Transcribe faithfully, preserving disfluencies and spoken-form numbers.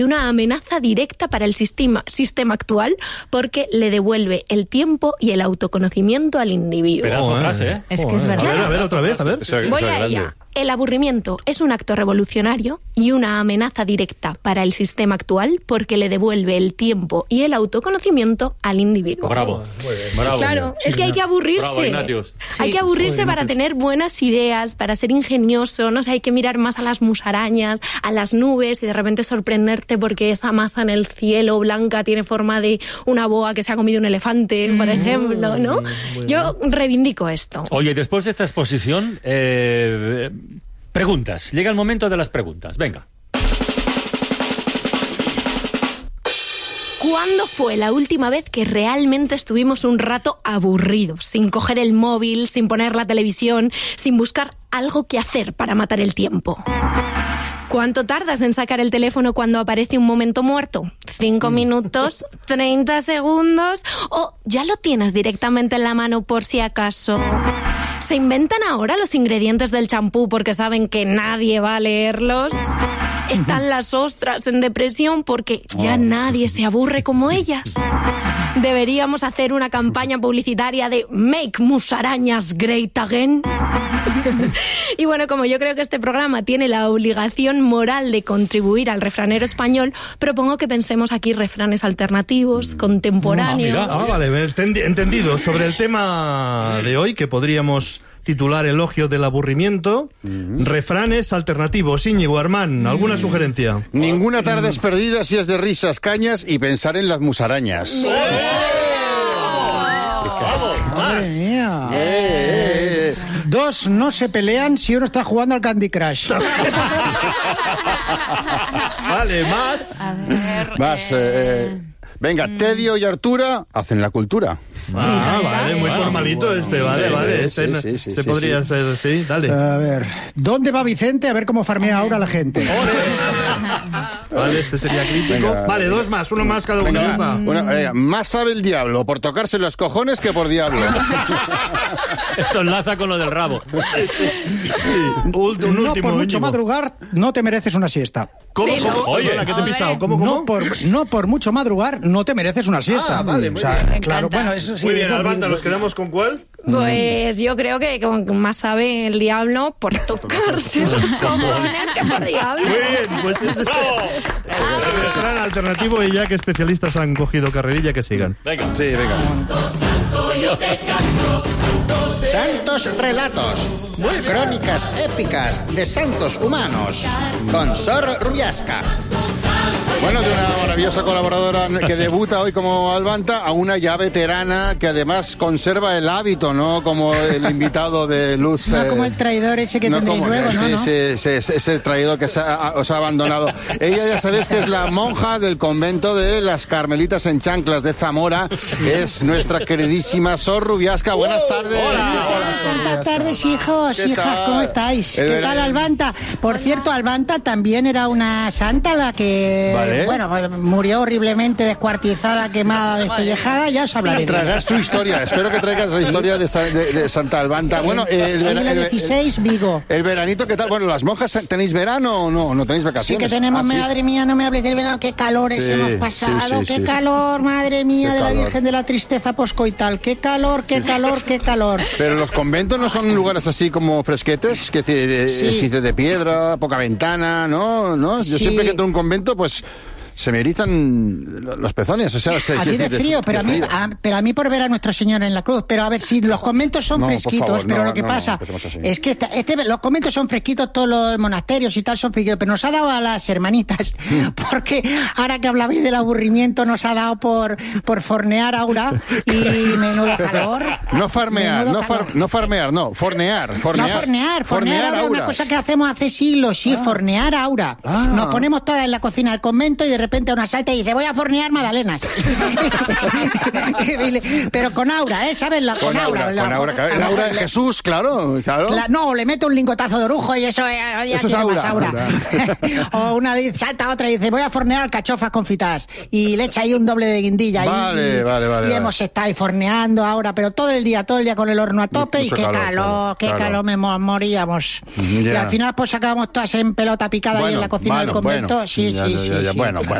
una amenaza directa para el sistema, sistema actual porque le devuelve el tiempo y el autoconocimiento al individuo. Pedazo de frase, ¿eh? Es que es verdad. A ver, a ver, otra vez, a ver. Voy a ella. El aburrimiento es un acto revolucionario y una amenaza directa para el sistema actual porque le devuelve el tiempo y el autoconocimiento al individuo. Bravo. Bravo. Claro, es que hay que aburrirse. Bravo, Ignatius. Hay que aburrirse Joder, para Ignatius. tener buenas ideas, para ser ingenioso, no sé, hay que mirar más a las musarañas, a las nubes y de repente sorprenderte porque esa masa en el cielo blanca tiene forma de una boa que se ha comido un elefante, por ejemplo, ¿no? Yo reivindico esto. Oye, después de esta exposición, eh, preguntas. Llega el momento de las preguntas. Venga. ¿Cuándo fue la última vez que realmente estuvimos un rato aburridos, sin coger el móvil, sin poner la televisión, sin buscar algo que hacer para matar el tiempo? ¿Cuánto tardas en sacar el teléfono cuando aparece un momento muerto? ¿Cinco minutos? ¿treinta segundos? ¿O ya lo tienes directamente en la mano por si acaso? ¿Se inventan ahora los ingredientes del champú porque saben que nadie va a leerlos? ¿Están las ostras en depresión porque ya nadie se aburre como ellas? ¿Deberíamos hacer una campaña publicitaria de Make Musarañas Great Again? Y bueno, como yo creo que este programa tiene la obligación moral de contribuir al refranero español, propongo que pensemos aquí refranes alternativos, contemporáneos. Ah, vale, entendi- entendido. Sobre el tema de hoy, que podríamos titular Elogio del aburrimiento, uh-huh. refranes alternativos. Íñigo, Armán, ¿alguna uh-huh. sugerencia? Ninguna tarde es perdida si es de risas, cañas y pensar en las musarañas. ¡Vamos! Madre mía. Eh, eh, eh. Dos no se pelean si uno está jugando al Candy Crush. Vale, más. A ver... Más, eh... eh, venga, mm. Tedio y Artura hacen la cultura. Ah, vale, muy formalito este, vale, vale. Este, sí, sí, sí, este sí, podría sí. ser, sí, dale. A ver, ¿dónde va Vicente? A ver cómo farmea ahora la gente. Vale, este sería crítico. Venga, vale, dos más, uno más cada uno. Venga, Va. Bueno, venga, más sabe el diablo por tocarse los cojones que por diablo. Esto enlaza con lo del rabo. Sí. Un, un No último, por mucho Íñigo. madrugar, no te mereces una siesta. ¿Cómo, cómo? Oye. Perdona, que te he pisado. ¿Cómo, cómo? No por, no por mucho madrugar, no te mereces una siesta. Ah, vale, muy o sea, bien. claro, bueno, eso sí. Muy bien, es lo Albanta, mismo. ¿nos quedamos con cuál? Pues yo creo que con más sabe el diablo por tocarse los cojones que por diablo. Muy bien, pues ese es el refrán alternativo y ya que especialistas han cogido carrerilla, que sigan. Venga. Sí, venga. Santos relatos, crónicas épicas de santos humanos, con Sor Rubiasca. Bueno, de una maravillosa colaboradora que debuta hoy como Albanta a una ya veterana que además conserva el hábito, ¿no? Como el invitado de Luz. No eh, como el traidor ese que no tendréis como- luego, ¿no? sí, ¿no? sí, sí, ese, ese traidor que se ha- os ha abandonado. Ella ya sabéis que es la monja del convento de las Carmelitas en Chanclas de Zamora. Es nuestra queridísima Sor Rubiasca. Buenas tardes. Buenas tardes, hijos, ¿Qué hijas, tal? ¿cómo estáis? El ¿Qué verano. tal, Albanta? Por cierto, Albanta también era una santa la que, Vale. bueno, pues, murió horriblemente descuartizada, quemada, despellejada, ya os hablaré de ella. Traerás tu historia. Espero que traigas la historia de, Sa- de- de Santa Albanta. Bueno, el, Siglo vera- el- dieciséis, Vigo. el veranito, ¿qué tal? Bueno, ¿las monjas tenéis verano o no? ¿No tenéis Sí vacaciones? que tenemos, Ah, sí. madre mía, no me hables del verano, qué calores Sí, hemos pasado, sí, sí, qué sí. calor, madre mía, Qué de la calor. Virgen de la Tristeza poscoital, qué calor, qué calor, qué calor. Pero los conventos no son lugares así como fresquetes, que decir, eh, Sí. edificios de piedra, poca ventana, ¿no? ¿No? Yo Sí. siempre que entro a un convento, pues se me erizan los pezones. O sea, se- A ti de de- frío, pero a mí, frío. a, pero a mí por ver a Nuestra Señora en la cruz. Pero a ver, si los conventos son No, por fresquitos, favor, pero no, lo que no, no, pasa empecemos así. es que esta- este, los conventos son fresquitos, todos los monasterios y tal son fresquitos, pero nos ha dado a las hermanitas, porque ahora que hablabais del aburrimiento, nos ha dado por, por fornear aura y menudo calor. No farmear, menudo no, far- calor. no farmear, no, fornear. fornear No, fornear, fornear aura es una aura. cosa que hacemos hace siglos, sí, fornear aura. Ah. Nos ponemos todas en la cocina del convento y de repente repente una salta y dice, voy a fornear magdalenas. Pero con aura, ¿eh? ¿Sabes? La, Con, con aura, aura. con aura. El aura de Jesús, claro. claro. La, no, le mete un lingotazo de orujo y eso, ya Eso tiene es aura, más aura. aura. O una dice, salta otra y dice, voy a fornear alcachofas confitadas. Y le echa ahí un doble de guindilla. Vale, y, vale, vale, Y vale. hemos estado ahí forneando ahora, pero todo el día, todo el día con el horno a tope. Mucho y qué calor, calor, claro, qué claro. calor, me mo- moríamos. Ya. Y al final pues acabamos todas en pelota picada ahí en la cocina bueno, del convento. bueno. Sí, Ya, sí, ya, sí, ya, sí. Bueno, bueno.